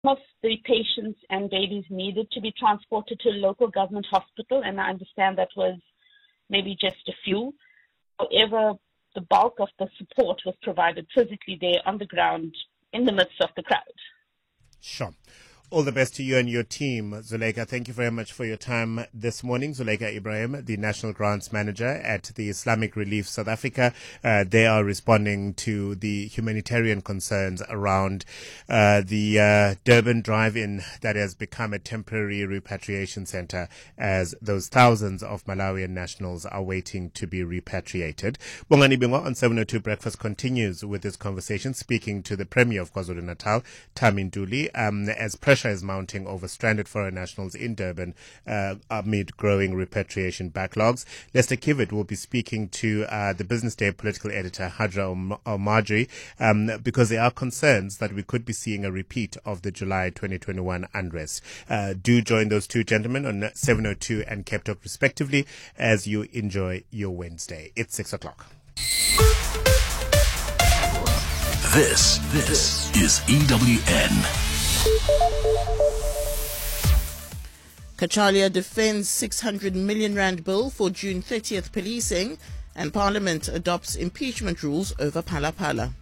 Some of the patients and babies needed to be transported to a local government hospital, and I understand that was maybe just a few. However, the bulk of the support was provided physically there on the ground in the midst of the crowd. Sure. All the best to you and your team, Zuleika. Thank you very much for your time this morning. Zuleika Ibrahim, the National Grants Manager at the Islamic Relief South Africa. They are responding to the humanitarian concerns around the Durban drive-in that has become a temporary repatriation center as those thousands of Malawian nationals are waiting to be repatriated. Bongani Bingwa on 702 Breakfast continues with this conversation, speaking to the Premier of KwaZulu-Natal, Thami Ntuli, as pressure is mounting over stranded foreign nationals in Durban amid growing repatriation backlogs. Lester Kivitt will be speaking to the Business Day political editor Hadra Al-Majri because there are concerns that we could be seeing a repeat of the July 2021 unrest. Do join those two gentlemen on 702 and Cape Talk respectively as you enjoy your Wednesday. It's 6 o'clock. This is EWN. Kachalia defends 600 million rand bill for June 30th policing, and Parliament adopts impeachment rules over Phala Phala.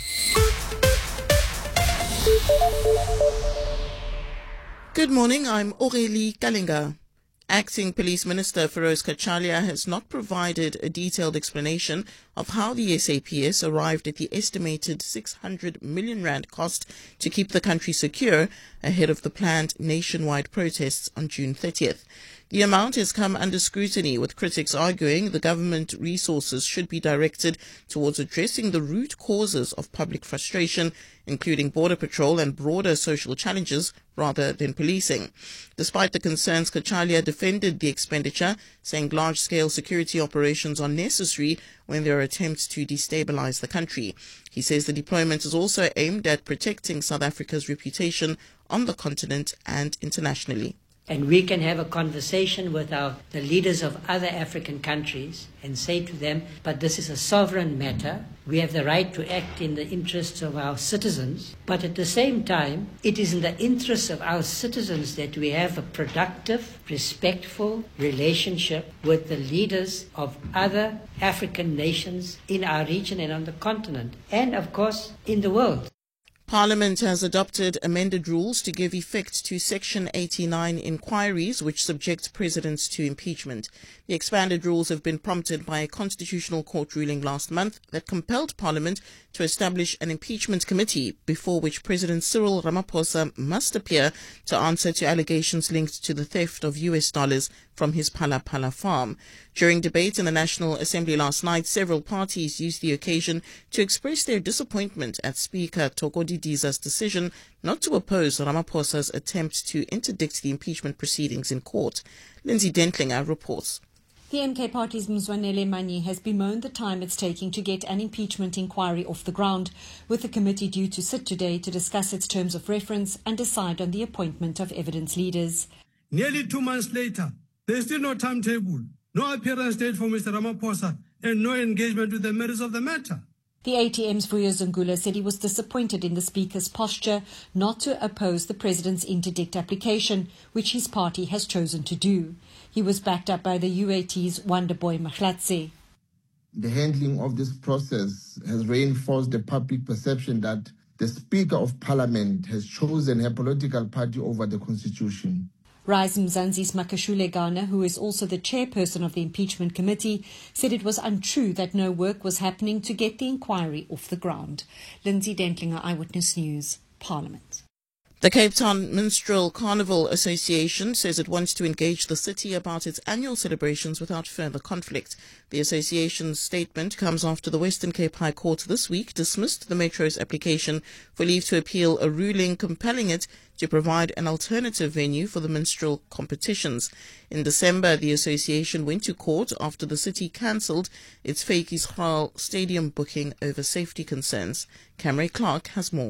Good morning, I'm Aurélie Kalinga. Acting Police Minister Feroz Kachalia has not provided a detailed explanation of how the SAPS arrived at the estimated 600 million rand cost to keep the country secure ahead of the planned nationwide protests on June 30th. The amount has come under scrutiny, with critics arguing the government resources should be directed towards addressing the root causes of public frustration, including border patrol and broader social challenges, rather than policing. Despite the concerns, Kachalia defended the expenditure, saying large-scale security operations are necessary when there are attempts to destabilize the country. He says the deployment is also aimed at protecting South Africa's reputation on the continent and internationally. And we can have a conversation with the leaders of other African countries and say to them, but this is a sovereign matter. We have the right to act in the interests of our citizens. But at the same time, it is in the interests of our citizens that we have a productive, respectful relationship with the leaders of other African nations in our region and on the continent, and of course in the world. Parliament has adopted amended rules to give effect to Section 89 inquiries which subject presidents to impeachment. The expanded rules have been prompted by a constitutional court ruling last month that compelled Parliament to establish an impeachment committee before which President Cyril Ramaphosa must appear to answer to allegations linked to the theft of US dollars from his Phala Phala farm. During debate in the National Assembly last night, several parties used the occasion to express their disappointment at Speaker Thoko Didiza's decision not to oppose Ramaphosa's attempt to interdict the impeachment proceedings in court. Lindsay Dentlinger reports. The MK Party's Mzwanele Manyi has bemoaned the time it's taking to get an impeachment inquiry off the ground, with the committee due to sit today to discuss its terms of reference and decide on the appointment of evidence leaders. Nearly 2 months later, there is still no timetable, no appearance date for Mr. Ramaphosa, and no engagement with the merits of the matter. The ATM's Vuyo Zungula said he was disappointed in the Speaker's posture not to oppose the President's interdict application, which his party has chosen to do. He was backed up by the UAT's Wonderboy Mahlatse. The handling of this process has reinforced the public perception that the Speaker of Parliament has chosen her political party over the Constitution. Rise Mzansi's Makashule Ghana, who is also the chairperson of the impeachment committee, said it was untrue that no work was happening to get the inquiry off the ground. Lindsay Dentlinger, Eyewitness News, Parliament. The Cape Town Minstrel Carnival Association says it wants to engage the city about its annual celebrations without further conflict. The association's statement comes after the Western Cape High Court this week dismissed the Metro's application for leave to appeal a ruling compelling it to provide an alternative venue for the minstrel competitions. In December, the association went to court after the city cancelled its Fake Israel stadium booking over safety concerns. Camry Clark has more.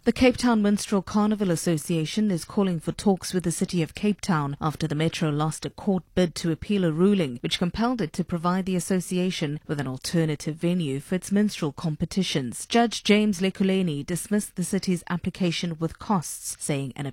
The Cape Town Minstrel Carnival Association is calling for talks with the City of Cape Town after the Metro lost a court bid to appeal a ruling which compelled it to provide the association with an alternative venue for its minstrel competitions. Judge James Lekuleni dismissed the city's application with costs, saying an